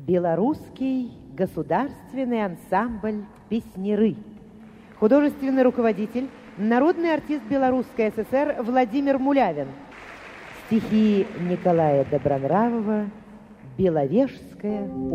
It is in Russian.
Белорусский государственный ансамбль «Песняры». Художественный руководитель – народный артист Белорусской ССР Владимир Мулявин. Стихи Николая Добронравова «Беловежская